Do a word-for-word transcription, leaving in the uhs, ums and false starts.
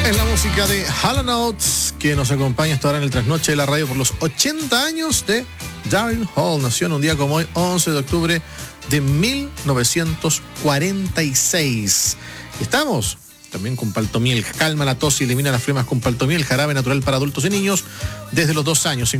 Es la música de Hall and Oates que nos acompaña hasta ahora en el trasnoche de la radio por los ochenta años de Daryl Hall. Nació en un día como hoy, once de octubre de mil novecientos cuarenta y seis. Y estamos también con Paltomiel. Calma la tos y elimina las flemas con Paltomiel, jarabe natural para adultos y niños desde los dos años.